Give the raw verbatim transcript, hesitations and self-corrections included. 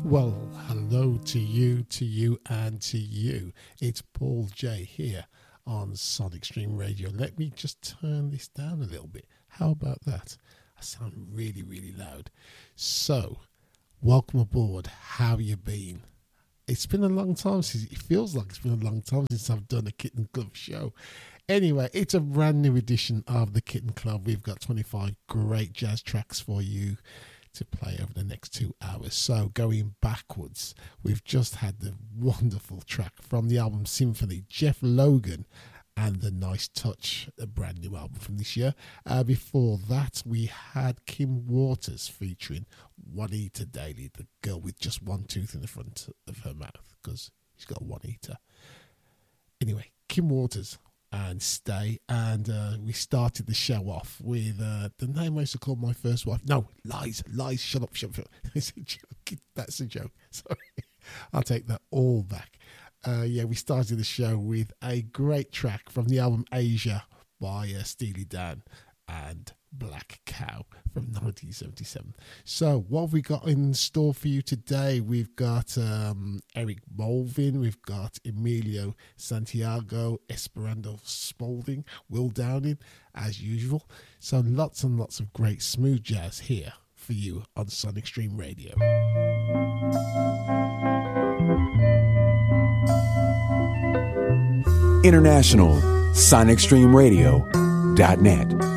Well, hello to you, to you, and to you. It's Paul J here on Sonic Stream Radio. Let me just turn this down a little bit. How about that? I sound really, really loud. So, welcome aboard. How you been? It's been a long time since, it feels like it's been a long time since I've done a Kitten Club show. Anyway, it's a brand new edition of the Kitten Club. We've got twenty-five great jazz tracks for you to play over the next two hours. So going backwards, we've just had the wonderful track from the album Symphony, Jeff Logan and The Nice Touch, a brand new album from this year. Uh, before that, we had Kim Waters featuring Juanita Daly, the girl with just one tooth in the front of her mouth, because she's got one eater. Anyway, Kim Waters and Stay, and uh, we started the show off with uh, the name I used to call my first wife. No, lies, lies, shut up, shut up. It's a joke. That's a joke. Sorry. I'll take that all back. Uh, yeah, we started the show with a great track from the album Asia by uh, Steely Dan and Black Cow from nineteen seventy-seven. So what have we got in store for you today? We've got um, Eric Mulvin, we've got Emilio Santiago, Esperanto Spalding, Will Downing, as usual. So lots and lots of great smooth jazz here for you on Sonic Stream Radio. International Sonic Stream Radio dot net.